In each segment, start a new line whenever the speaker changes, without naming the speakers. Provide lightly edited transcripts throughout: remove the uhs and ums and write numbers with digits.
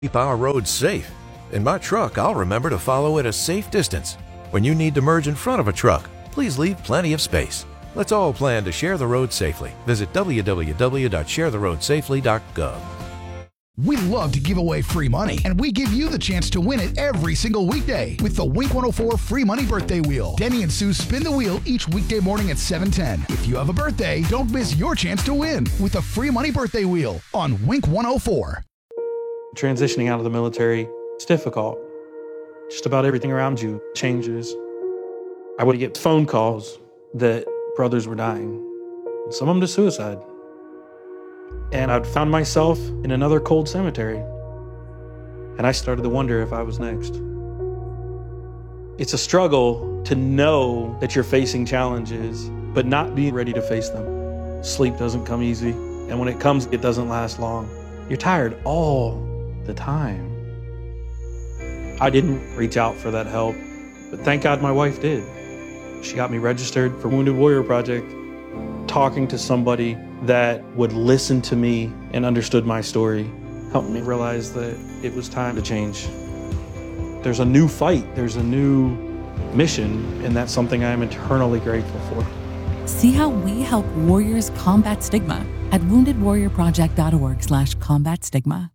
Keep our roads safe. In my truck, I'll remember to follow at a safe distance. When you need to merge in front of a truck, please leave plenty of space. Let's all plan to share the road safely. Visit www.sharetheroadsafely.gov.
We love to give away free money, and we give you the chance to win it every single weekday with the Wink 104 Free Money Birthday Wheel. Denny and Sue spin the wheel each weekday morning at 7:10. If you have a birthday, don't miss your chance to win with the Free Money Birthday Wheel on Wink 104.
Transitioning out of the military, it's difficult. Just about everything around you changes. I would get phone calls that brothers were dying, some of them to suicide. And I'd found myself in another cold cemetery. And I started to wonder if I was next. It's a struggle to know that you're facing challenges, but not be ready to face them. Sleep doesn't come easy. And when it comes, it doesn't last long. You're tired all the time. I didn't reach out for that help, but thank God my wife did. She got me registered for Wounded Warrior Project. Talking to somebody that would listen to me and understood my story helped me realize that it was time to change. There's a new fight, there's a new mission, and that's something I'm eternally grateful for.
See how we help warriors combat stigma at woundedwarriorproject.org/combat stigma.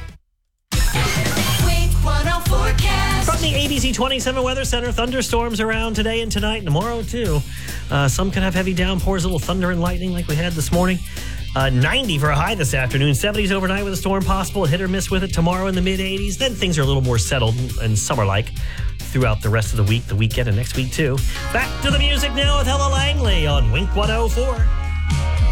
From the ABC 27 Weather Center, thunderstorms around today and tonight and tomorrow, too. Some could have heavy downpours, a little thunder and lightning like we had this morning. 90 for a high this afternoon. 70s overnight with a storm possible. Hit or miss with it tomorrow in the mid-80s. Then things are a little more settled and summer-like throughout the rest of the week, the weekend, and next week, too. Back to the music now with Ella Langley on Wink 104.